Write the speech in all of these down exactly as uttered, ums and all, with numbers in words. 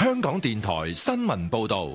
香港電台新聞報道。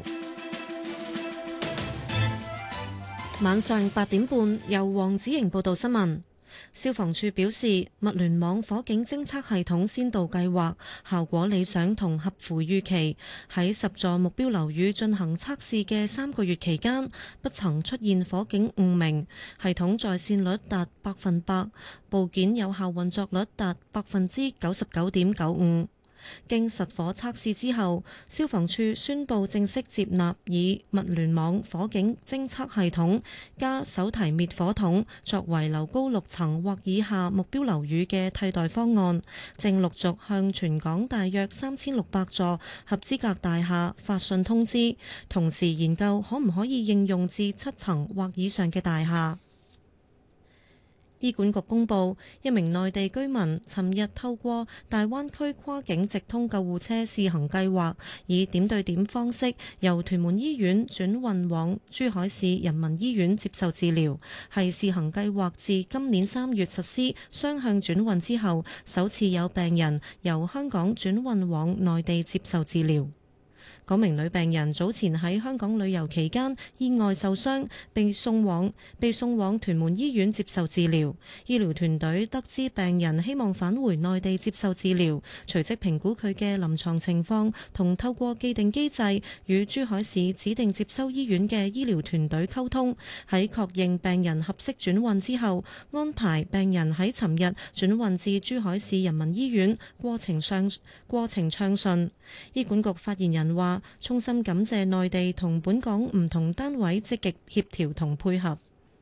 晚上八點半，由黃子瑩報道新聞。消防處表示，物聯網火警偵測系統先導計劃效果理想同合乎預期，喺十座目標樓宇進行測試嘅三個月期間，不曾出現火警誤鳴，系統在線率達百分百，部件有效運作率達百分之九十九點九五。經實火測試之後，消防處宣布正式接納以物聯網火警偵測系統加手提滅火筒作為樓高六層或以下目標樓宇嘅替代方案，正陸續向全港大約三千六百座合資格大廈發信通知，同時研究可唔可以應用至七層或以上嘅大廈。醫管局公布，一名內地居民尋日透過大灣區跨境直通救護車試行計劃，以點對點方式由屯門醫院轉運往珠海市人民醫院接受治療，係試行計劃自今年三月實施雙向轉運之後，首次有病人由香港轉運往內地接受治療。嗰名女病人早前喺香港旅遊期間意外受傷，被送往被送往屯門醫院接受治療。醫療團隊得知病人希望返回內地接受治療，隨即評估佢嘅臨床情況，同透過既定機制與珠海市指定接收醫院嘅醫療團隊溝通，喺確認病人合適轉運之後，安排病人喺尋日轉運至珠海市人民醫院，過程上過程暢順。醫管局發言人話，衷心感謝內地同本港唔同單位積極協調同配合。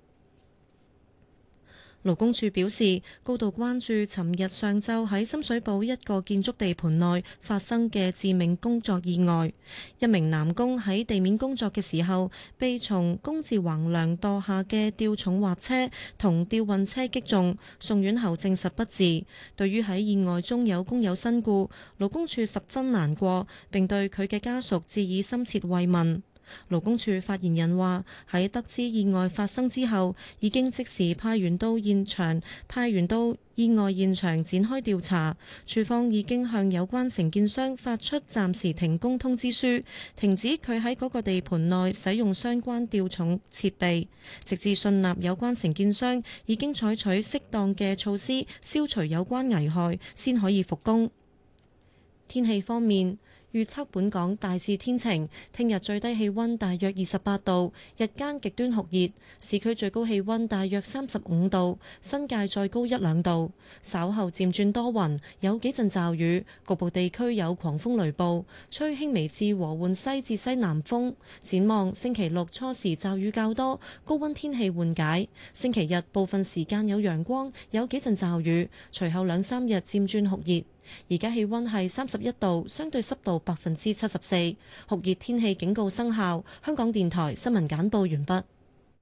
勞工處表示，高度關注尋日上晝喺深水埗一個建築地盤內發生嘅致命工作意外。一名男工喺地面工作嘅時候，被從工字橫梁墮下嘅吊重滑車同吊運車擊中，送院後證實不治。對於喺意外中有工友身故，勞工處十分難過，並對佢嘅家屬致以深切慰問。勞工處發言人話，喺得知意外發生之後，已經即時派員到現場，派員到意外現場展開調查。處方已經向有關承建商發出暫時停工通知書，停止佢喺嗰個地盤內使用相關吊重設備，直至信納有關承建商已經採取適當嘅措施消除有關危害，先可以復工。天氣方面，預測本港大致天晴，聽日最低氣溫大約二十八度，日間極端酷熱，市區最高氣溫大約三十五度，新界再高一兩度。稍後漸轉多雲，有幾陣驟雨，局部地區有狂風雷暴，吹輕微至和緩西至西南風。展望星期六初時驟雨較多，高溫天氣緩解。星期日部分時間有陽光，有幾陣驟雨，隨後兩三日漸轉酷熱。而家氣溫係三十一度，相對濕度百分之七十四，酷熱天氣警告生效。香港電台新聞簡報完畢。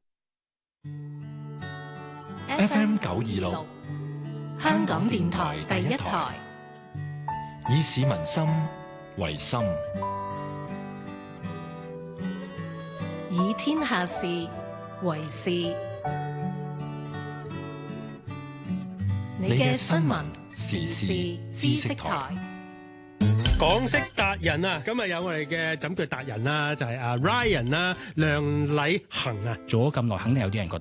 F M 九二六， 香港電台第一台， 以市民心為心， 以天下事為事。你嘅新聞時事知識台， 港式達人啊，今日有我哋嘅枕腳達人啦，就係阿 Ryan 啦，梁禮恒啊， 做咗咁耐，肯定有啲人覺得